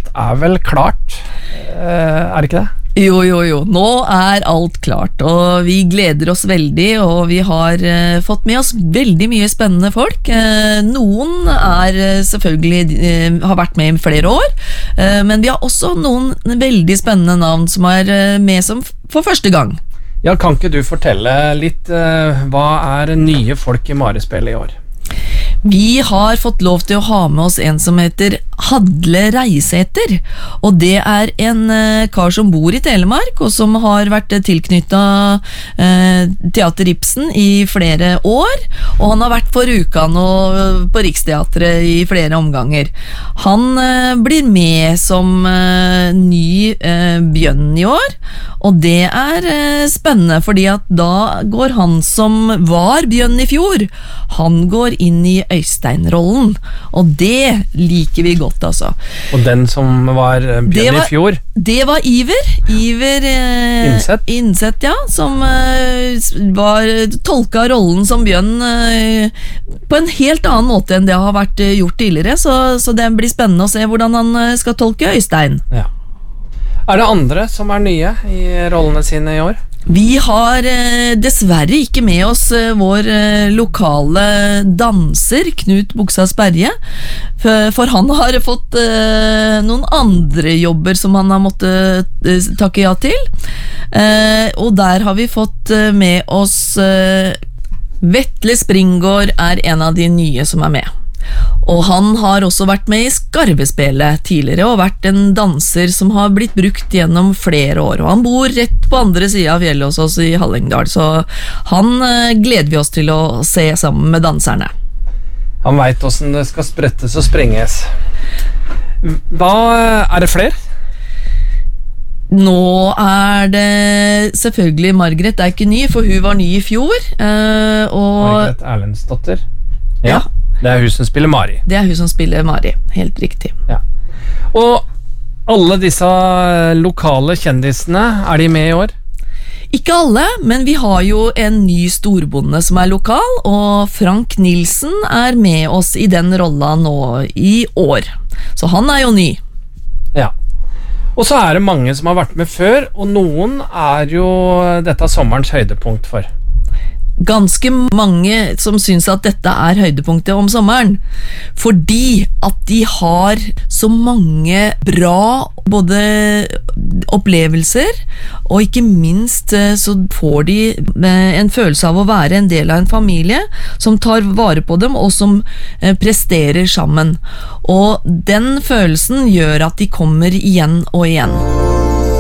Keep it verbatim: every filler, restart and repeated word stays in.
alt er vel klart, er det ikke det? Jo, jo, jo. Nå er alt klart, og vi gleder oss veldig, og vi har uh, fått med oss veldig mye spennende folk. Uh, noen er uh, selvfølgelig uh, har vært med i flere år, uh, men vi har også noen veldig spennende navn som er uh, med som f- for første gang. Ja, kan ikke du fortelle litt, uh, hva er nye folk i Marespillet i år? Vi har fått lov til å ha med oss en som heter Hadle Reiseter, og det er en eh, kar som bor i Telemark, og som har vært tilknyttet eh, Teater Ibsen i flere år, og han har vært for uka nå på Riksteatret i flere omganger. Han eh, blir med som eh, ny eh, Bjørn i år, og det er eh, spennende, fordi at da går han som var Bjørn i fjor, han går inn i Øystein-rollen, og det liker vi godt, altså. Og den som var Bjørn var, i fjor? Det var Iver. Iver eh, Innsett. Innsett, ja, som eh, var tolka rollen som Bjørn eh, på en helt annen måte enn det har vært eh, gjort tidligere, så, så det blir spennende å se hvordan han eh, skal tolke Øystein. Ja. Er det andre som er nye i rollene sine i år? Vi har eh, dessverre ikke med oss eh, vår eh, lokale danser, Knut Buksa Sperje, for, for han har fått eh, noen andre jobber som han har måttet eh, takke ja til. Eh, og der har vi fått eh, med oss eh, Vetle Springgård er en av de nye som er med. Og han har også vært med i Skarvespelet tidligere og vært en danser som har blitt brukt gjennom flere år, og han bor rett på andre siden av fjellet hos oss i Hallingdal, så han eh, gleder vi oss til å se sammen med danserne. Han vet hvordan det skal sprettes og sprenges. Hva er det flere? Nå er det selvfølgelig Margret er ikke ny, for hun var ny i fjor, eh, og Margret Erlendsdotter. Ja. Ja. Det er hun som spiller Mari. Det er hun som spiller Mari, helt riktig. Ja. Og alle disse lokale kjendisene, er de med i år? Ikke alle, men vi har jo en ny storbonde som er lokal, og Frank Nilsen er med oss i den rolla nå i år. Så han er jo ny. Ja. Og så er det mange som har vært med før, og noen er jo dette sommerens høydepunkt for. Ganske mange som synes at dette er høydepunktet om sommeren, fordi at de har så mange bra både opplevelser, og ikke minst så får de en følelse av å være en del av en familie som tar vare på dem og som presterer sammen, og den følelsen gjør at de kommer igjen og igjen.